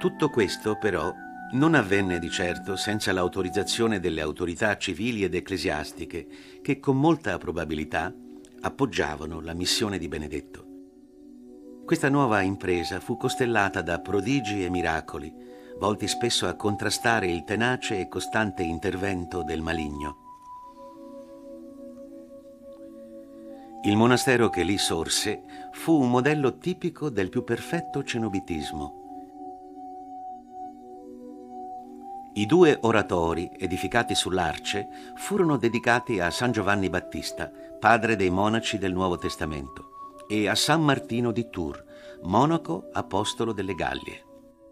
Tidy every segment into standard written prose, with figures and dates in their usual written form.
Tutto questo, però, non avvenne di certo senza l'autorizzazione delle autorità civili ed ecclesiastiche che con molta probabilità appoggiavano la missione di Benedetto. Questa nuova impresa fu costellata da prodigi e miracoli, volti spesso a contrastare il tenace e costante intervento del maligno. Il monastero che lì sorse fu un modello tipico del più perfetto cenobitismo. I 2 oratori, edificati sull'Arce, furono dedicati a San Giovanni Battista, padre dei monaci del Nuovo Testamento, e a San Martino di Tours, monaco apostolo delle Gallie.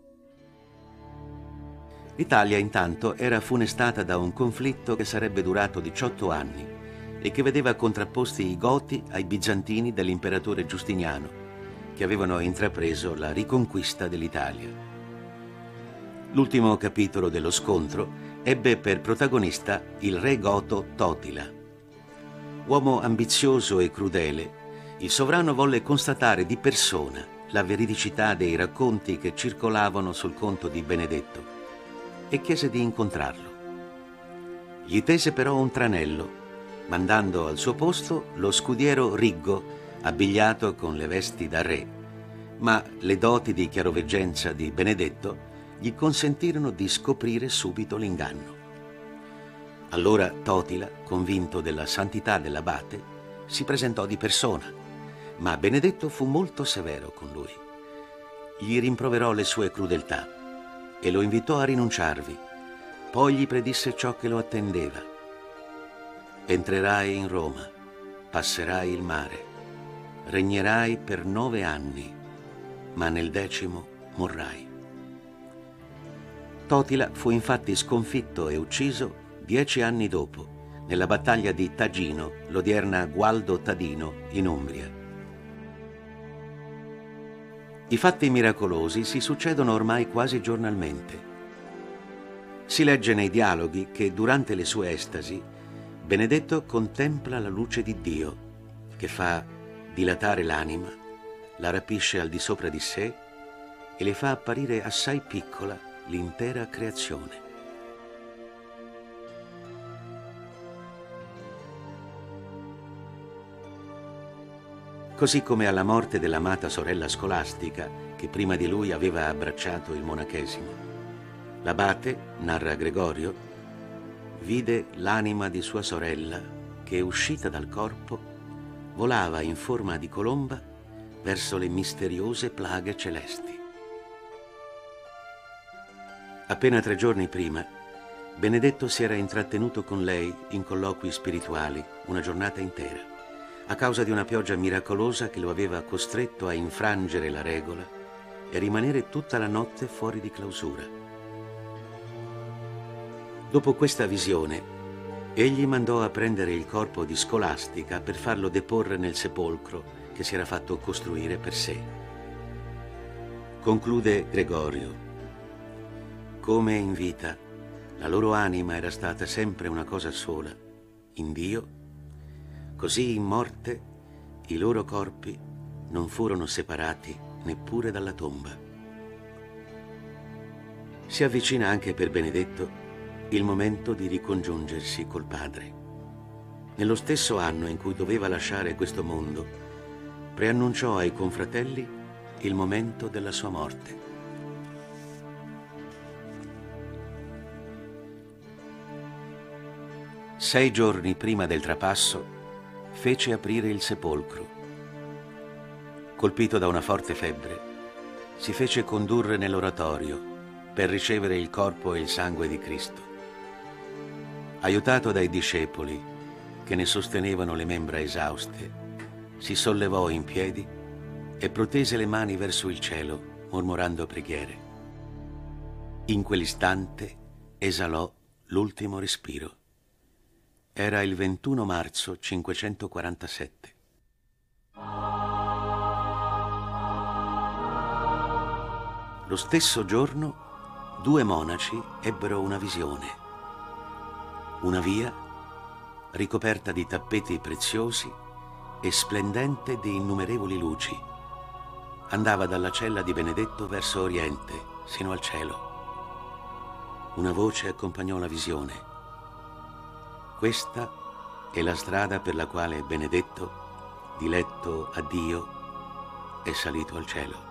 L'Italia, intanto, era funestata da un conflitto che sarebbe durato 18 anni e che vedeva contrapposti i Goti ai Bizantini dell'imperatore Giustiniano, che avevano intrapreso la riconquista dell'Italia. L'ultimo capitolo dello scontro ebbe per protagonista il re goto Totila. Uomo ambizioso e crudele, il sovrano volle constatare di persona la veridicità dei racconti che circolavano sul conto di Benedetto e chiese di incontrarlo. Gli tese però un tranello, mandando al suo posto lo scudiero Riggo, abbigliato con le vesti da re, ma le doti di chiaroveggenza di Benedetto gli consentirono di scoprire subito l'inganno. Allora Totila, convinto della santità dell'abate, si presentò di persona, ma Benedetto fu molto severo con lui. Gli rimproverò le sue crudeltà e lo invitò a rinunciarvi. Poi gli predisse ciò che lo attendeva. Entrerai in Roma, passerai il mare, regnerai per 9 anni, ma nel 10° morrai. Totila fu infatti sconfitto e ucciso 10 anni dopo, nella battaglia di Tagino, l'odierna Gualdo Tadino, in Umbria. I fatti miracolosi si succedono ormai quasi giornalmente. Si legge nei dialoghi che durante le sue estasi Benedetto contempla la luce di Dio, che fa dilatare l'anima, la rapisce al di sopra di sé e le fa apparire assai piccola l'intera creazione. Così come alla morte dell'amata sorella scolastica, che prima di lui aveva abbracciato il monachesimo, l'abate, narra Gregorio, vide l'anima di sua sorella che, uscita dal corpo, volava in forma di colomba verso le misteriose plaghe celesti. Appena 3 giorni prima, Benedetto si era intrattenuto con lei in colloqui spirituali una giornata intera, a causa di una pioggia miracolosa che lo aveva costretto a infrangere la regola e rimanere tutta la notte fuori di clausura. Dopo questa visione, egli mandò a prendere il corpo di Scolastica per farlo deporre nel sepolcro che si era fatto costruire per sé. Conclude Gregorio: come in vita la loro anima era stata sempre una cosa sola, in Dio, così in morte i loro corpi non furono separati neppure dalla tomba. Si avvicina anche per Benedetto il momento di ricongiungersi col Padre. Nello stesso anno in cui doveva lasciare questo mondo, preannunciò ai confratelli il momento della sua morte. Sei giorni prima del trapasso fece aprire il sepolcro. Colpito da una forte febbre, si fece condurre nell'oratorio per ricevere il corpo e il sangue di Cristo. Aiutato dai discepoli che ne sostenevano le membra esauste, si sollevò in piedi e protese le mani verso il cielo, mormorando preghiere. In quell'istante esalò l'ultimo respiro. Era il 21 marzo 547. Lo stesso giorno 2 monaci ebbero una visione. Una via ricoperta di tappeti preziosi e splendente di innumerevoli luci andava dalla cella di Benedetto verso oriente, sino al cielo. Una voce accompagnò la visione. Questa è la strada per la quale Benedetto, diletto a Dio, è salito al cielo.